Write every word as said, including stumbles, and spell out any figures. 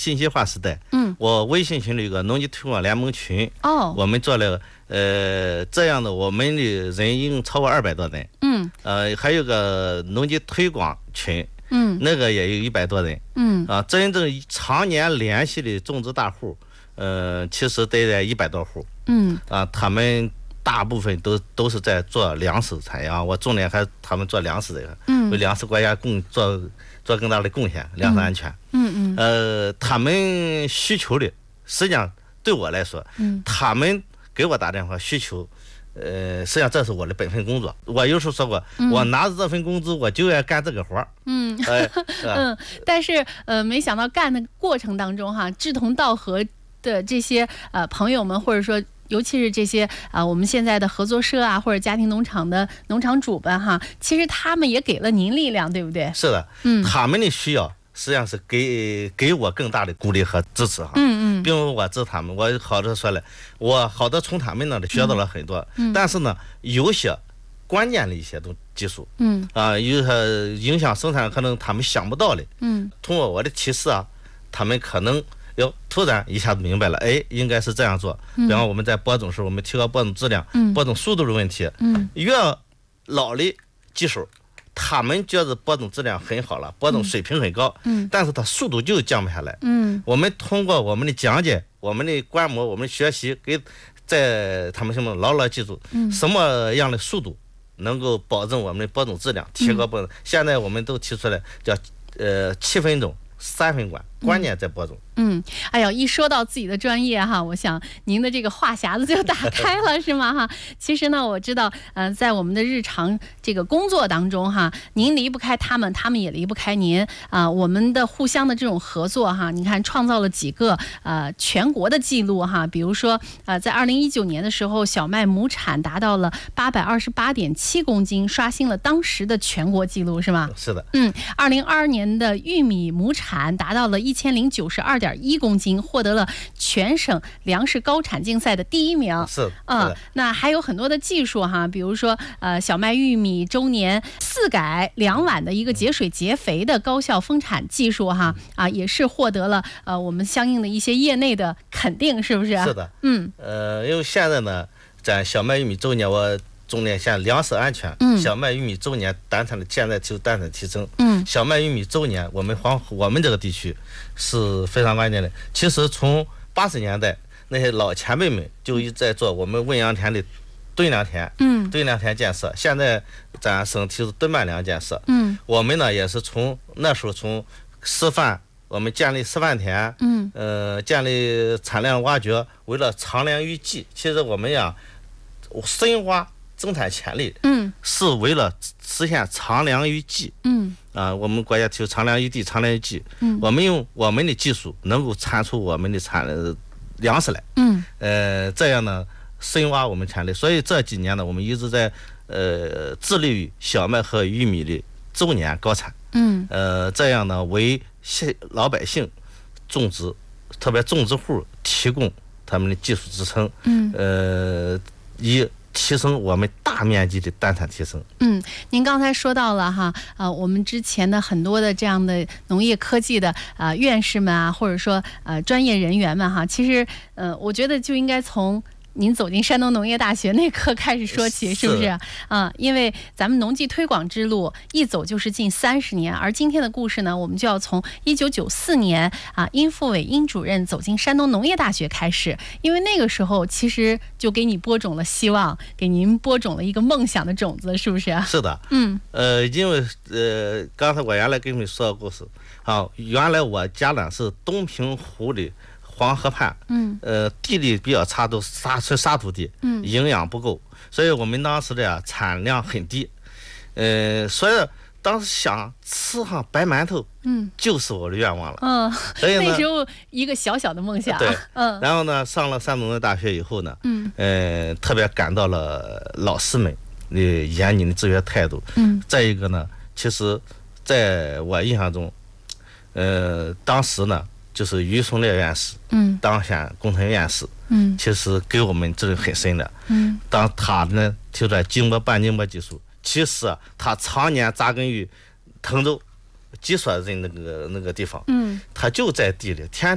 信息化时代， 嗯， 我微信群里有个农机推广联盟群， 哦， 我们做了呃这样的，我们的人一共超过二百多人， 嗯， 呃，还有个农机推广群， 嗯， 那个也有一百多人， 嗯， 啊，真正常年联系的种植大户，呃，其实得在一百多户， 嗯， 啊，他们大部分都都是在做粮食产业啊，我重点还他们做粮食这个， 嗯， 为粮食国家贡做做更大的贡献，粮食安全， 嗯嗯， 呃，他们需求的，实际上对我来说， 嗯， 他们给我打电话需求。呃，实际上这是我的本分工作。我有时候说过， 嗯、 我拿着这份工资，我就要干这个活儿。 嗯， 哎、 嗯，但是呃，没想到干的过程当中哈，志同道合的这些呃朋友们，或者说尤其是这些啊、呃，我们现在的合作社啊，或者家庭农场的农场主们哈，其实他们也给了您力量，对不对？ 是的， 嗯， 他们的需要实际上是给给我更大的鼓励和支持哈。 嗯嗯， 并不我支持他们，我好多说了，我好多从他们那里学到了很多， 嗯、 但是呢，有些关键的一些东技术， 嗯啊，有些影响生产可能他们想不到的， 嗯， 通过我的提示啊，他们可能要突然一下子明白了，哎，应该是这样做。 嗯、 比方我们在播种时候，我们提高播种质量、 嗯、 播种速度的问题， 嗯， 越老的技术。他们觉得播种质量很好了，播种水平很高， 嗯， 但是它速度就降不下来， 嗯， 我们通过我们的讲解、我们的观摩、我们学习，给在他们心中牢牢记住， 嗯， 什么样的速度能够保证我们的播种质量，提高播种。嗯、现在我们都提出来叫呃七分种、三分管，关键在播种。 嗯，哎呀，一说到自己的专业哈，我想您的这个话匣子就打开了，是吗哈？其实呢，我知道，呃，在我们的日常这个工作当中哈，您离不开他们，他们也离不开您啊、呃。我们的互相的这种合作哈，你看创造了几个呃全国的记录哈，比如说呃，在二零一九年的时候，小麦亩产达到了八百二十八点七公斤，刷新了当时的全国纪录，是吗？ 是的。 嗯，二零二二年的玉米亩产达到了一千零九十二点一公斤，获得了全省粮食高产竞赛的第一名。 是， 嗯，那还有很多的技术哈，比如说呃小麦玉米周年四改两晚的一个节水节肥的高效丰产技术哈啊，也是获得了呃我们相应的一些业内的肯定，是不是？ 是的， 嗯， 呃，因为现在呢，咱小麦玉米周年我。重点像粮食安全， 嗯， 小麦玉米周年单产的现在提出单产提升， 嗯， 小麦玉米周年我们黄我们这个地区是非常关键的。其实从八十年代那些老前辈们就一直在做我们汶阳田的吨粮田， 嗯， 吨粮田建设。现在咱省提出吨半粮建设， 嗯， 我们呢也是从那时候从示范，我们建立示范田， 嗯， 呃，建立产量挖掘，为了长粮育季。其实我们呀，深挖增产潜力， 嗯， 是为了实现长粮育季， 嗯， 啊，我们国家提出长粮育地、长粮育季， 嗯， 我们用我们的技术能够产出我们的产粮食来， 嗯， 呃，这样呢，深挖我们产力，所以这几年呢，我们一直在呃致力于小麦和玉米的周年高产， 嗯， 呃，这样呢，为老百姓种植，特别种植户提供他们的技术支撑， 嗯， 呃，以提升我们大面积的单产提升。 嗯，您刚才说到了哈，呃，我们之前的很多的这样的农业科技的呃院士们啊，或者说呃专业人员们哈，其实呃，我觉得就应该从您走进山东农业大学那刻开始说起，是不是啊、嗯？因为咱们农技推广之路一走就是近三十年，而今天的故事呢，我们就要从一九九四年啊，殷富伟殷主任走进山东农业大学开始，因为那个时候其实就给你播种了希望，给您播种了一个梦想的种子，是不是？ 是的， 嗯， 呃，因为呃，刚才我原来跟你们说的故事，啊，原来我家呢是东平湖的。黄河畔， 嗯， 呃，地理比较差，都沙是沙土地， 嗯， 营养不够，所以我们当时的呀产量很低，呃，所以当时想吃上白馒头， 嗯， 就是我的愿望了， 嗯， 所以呢， 那时候一个小小的梦想， 对， 嗯， 然后呢，上了山东的大学以后呢， 嗯， 呃，特别感到了老师们的严谨的治学态度， 嗯， 再一个呢，其实在我印象中，呃，当时呢。就是于松烈院士， 嗯， 当选工程院士， 嗯， 其实给我们这个很深的， 嗯， 当他呢提出来静默半静默技术，其实、啊、他常年扎根于滕州、吉索镇那个那个地方， 嗯， 他就在地里天。